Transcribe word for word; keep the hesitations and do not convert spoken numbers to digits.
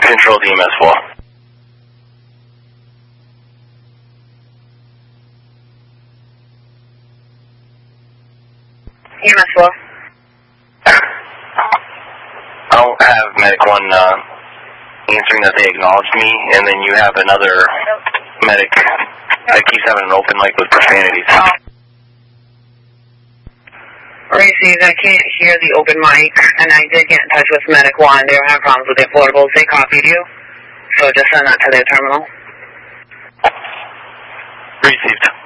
Control to E M S four. E M S four. I'll have Medic one uh, answering that they acknowledged me, and then you have another medic that keeps having an open mic with profanities. Oh. Reese's, I can't hear the open mic, and I did get in touch with Medic one. They were having problems with their portables. They copied you, so just send that to their terminal. Received.